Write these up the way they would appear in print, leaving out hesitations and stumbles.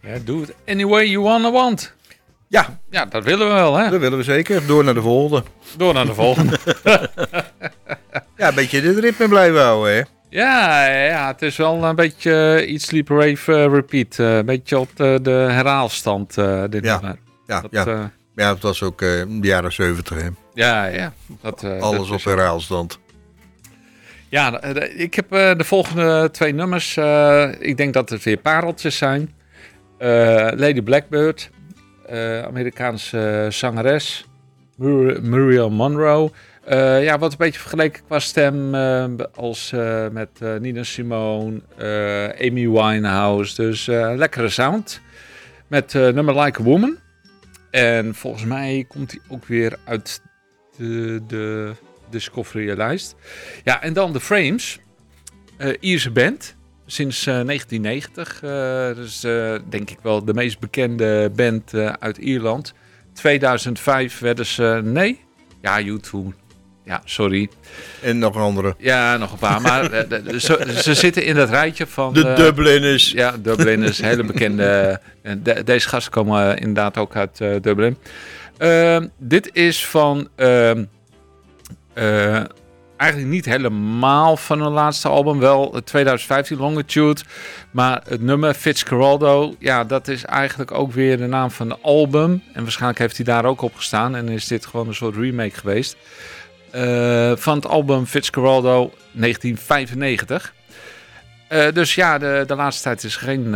Ja, do it any way you wanna want. Ja. Ja, dat willen we wel, hè? Dat willen we zeker. Door naar de volgende. Door naar de volgende. Ja, een beetje dit ritme blijven houden, hè? Ja, het is wel een beetje iets sleep, rave, repeat. Een beetje op de herhaalstand, dit nummer. Ja, het was ook de jaren 70, hè? Ja. Alles op herhaalstand. Ja, ik heb de volgende 2 nummers. Ik denk dat het weer pareltjes zijn. Lady Blackbird, Amerikaanse zangeres. Muriel Monroe. Wat een beetje vergeleken qua stem als met Nina Simone, Amy Winehouse. Dus lekkere sound. Met nummer Like a Woman. En volgens mij komt hij ook weer uit de Discovery-lijst. Ja, en dan de Frames. Ierse band. Sinds 1990. Dus denk ik wel de meest bekende band uit Ierland. 2005 werden ze... Nee? Ja, U2. Ja, sorry. En nog een andere. Ja, nog een paar. Maar ze zitten in dat rijtje van... De Dubliners. Ja, Dubliners. Hele bekende... Deze gasten komen inderdaad ook uit Dublin. Dit is van... eigenlijk niet helemaal van hun laatste album. Wel 2015 Longitude. Maar het nummer Fitzcarraldo. Ja, dat is eigenlijk ook weer de naam van de album. En waarschijnlijk heeft hij daar ook op gestaan. En is dit gewoon een soort remake geweest. Van het album Fitzcarraldo 1995. Dus ja, de laatste tijd is geen...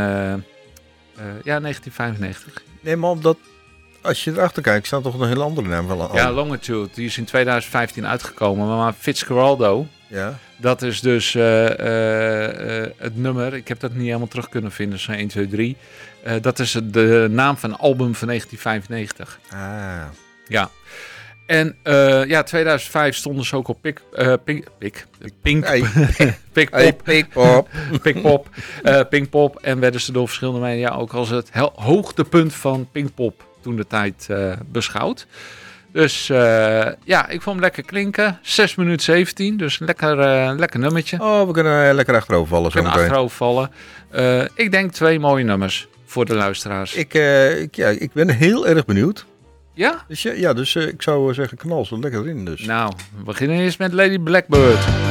1995. Nee, maar omdat... Als je erachter kijkt, staat toch een hele andere naam van een album. Ja, Longitude. Die is in 2015 uitgekomen. Maar Fitzcarraldo, dat is dus het nummer. Ik heb dat niet helemaal terug kunnen vinden. Zo'n 1, 2, 3. Dat is de naam van het album van 1995. Ah. Ja. En 2005 stonden ze ook op Pinkpop. En werden ze door verschillende media ook als het hoogtepunt van Pinkpop toen de tijd beschouwd. Dus ik vond hem lekker klinken. 6 minuten 17, dus een lekker nummertje. Oh, we kunnen lekker achterovervallen zo meteen. Ik denk 2 mooie nummers voor de luisteraars. Ik ben heel erg benieuwd. Ja? Dus ik zou zeggen knal zo lekker in. Dus. Nou, we beginnen eerst met Lady Blackbird.